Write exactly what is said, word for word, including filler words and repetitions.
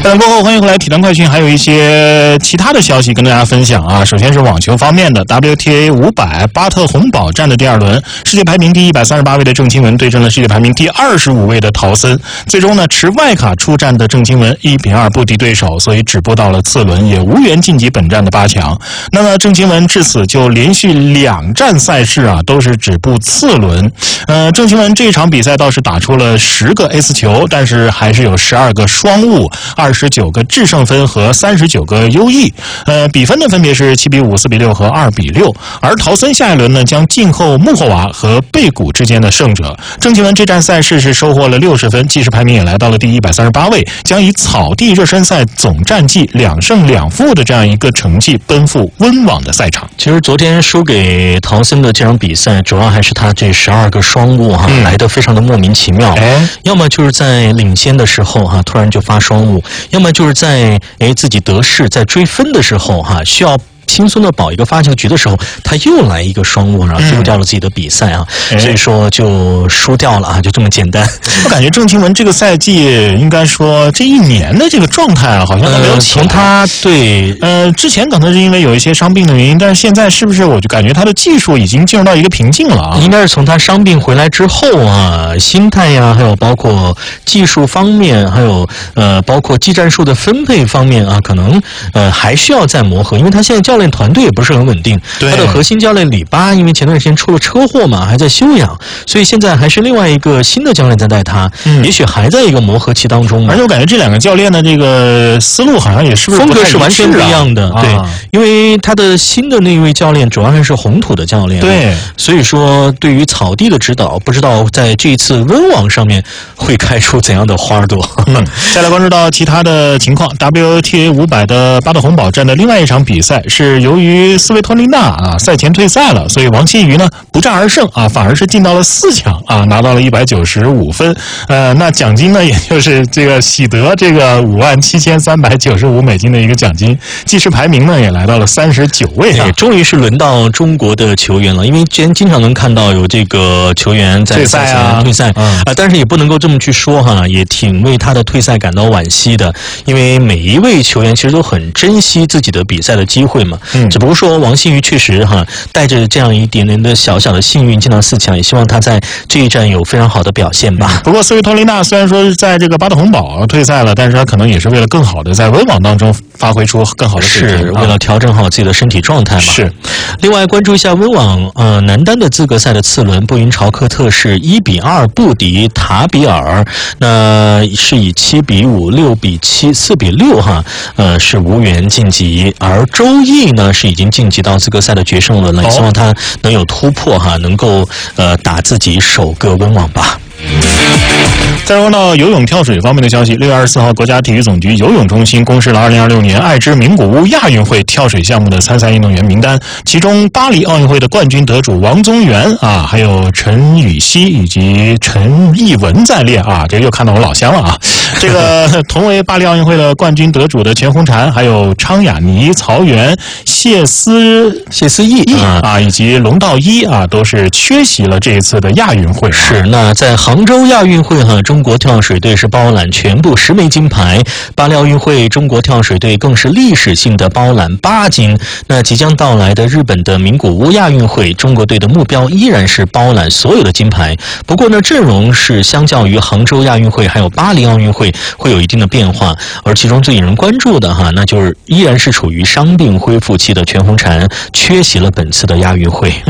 半点过后，欢迎回来体坛快讯，还有一些其他的消息跟大家分享啊。首先是网球方面的 W T A 五百巴特洪堡站的第二轮，世界排名第一百三十八位的郑钦文对阵了世界排名第二十五位的陶森。最终呢，持外卡出战的郑钦文一比二不敌对手，所以止步到了次轮，也无缘晋级本站的八强。那么郑钦文至此就连续两站赛事啊都是止步次轮。呃，郑钦文这场比赛倒是打出了十个 A 四球，但是还是有十二个双误，二十九个制胜分和三十九个优异。呃，比分呢分别是七比五、四比六和二比六。而陶森下一轮呢将静候穆霍娃和贝古之间的胜者。郑钦文这站赛事是收获了六十分，计时排名也来到了第一百三十八位，将以草地热身赛总战绩两胜两负的这样一个成绩奔赴温网的赛场。 其实昨天输给陶森的这场比赛，主要还是他这十二个双误哈、嗯、来得非常的莫名其妙。哎，要么就是在领先的时候哈突然就发双误，要么就是在哎自己得势在追分的时候哈需要轻松的保一个发球局的时候，他又来一个双误，然后丢掉了自己的比赛啊，嗯、所以说就输掉了啊，就这么简单。 我感觉郑钦文这个赛季应该说这一年的这个状态啊，好像都没有起来。 从他对呃之前可能是因为有一些伤病的原因，但是现在是不是我就感觉他的技术已经进入到一个瓶颈了啊？ 应该是从他伤病回来之后啊，心态呀、啊，还有包括技术方面，还有呃包括技战术的分配方面啊，可能呃还需要再磨合，因为他现在教练团队也不是很稳定，他的核心教练里巴因为前段时间出了车祸嘛，还在休养，所以现在还是另外一个新的教练在带他，嗯、也许还在一个磨合期当中。 而且我感觉这两个教练的这个思路好像也是不是风格是完全不一样的， 啊、 对，因为他的新的那一位教练主要还是红土的教练， 对， 所以说对于草地的指导，不知道在这一次温网上面会开出怎样的花朵。 嗯，再来关注到其他的情况 ，W T A 五百的巴特洪堡站的另外一场比赛是。由于斯维托利娜啊赛前退赛了，所以王欣瑜呢不战而胜啊，反而是进到了四强啊，拿到了一百九十五分。呃，那奖金呢，也就是这个喜得这个五万七千三百九十五美金的一个奖金，计时排名呢也来到了三十九位啊。 终于是轮到中国的球员了，因为之前经常能看到有这个球员在退赛啊退赛啊、嗯呃，但是也不能够这么去说哈，也挺为他的退赛感到惋惜的，因为每一位球员其实都很珍惜自己的比赛的机会嘛。嗯，只不过说王欣瑜确实哈带着这样一点点的小小的幸运进到四强，也希望他在这一站有非常好的表现吧。 不过斯维托利娜虽然说是在这个巴特洪堡退赛了，但是他可能也是为了更好的在温网当中发挥出更好的水平， 是为了调整好自己的身体状态嘛。 是。 另外关注一下温网呃男单的资格赛的次轮，布云朝科特是一比二不敌塔比尔，那是以七比五、六比七、四比六哈呃是无缘晋级，而周毅呢是已经晋级到资格赛的决胜轮了，也希望他能有突破哈，能够呃打自己首个温网吧。 再说到游泳跳水方面的消息，六月二十四号，国家体育总局游泳中心公示了二零二六年爱知名古屋亚运会跳水项目的参赛运动员名单，其中巴黎奥运会的冠军得主王宗源啊，还有陈雨希以及陈艺文在列啊，这个又看到我老乡了啊。这个同为巴黎奥运会的冠军得主的全红婵，还有昌雅妮、曹原、谢思谢思义啊，以及龙道一啊，都是缺席了这一次的亚运会。 是，那在杭州亚运会哈，中国跳水队是包揽全部十枚金牌。巴黎奥运会，中国跳水队更是历史性的包揽八金。那即将到来的日本的名古屋亚运会，中国队的目标依然是包揽所有的金牌。不过呢，阵容是相较于杭州亚运会还有巴黎奥运会会有一定的变化。而其中最引人关注的哈，那就是依然是处于伤病恢复期的全红婵缺席了本次的亚运会。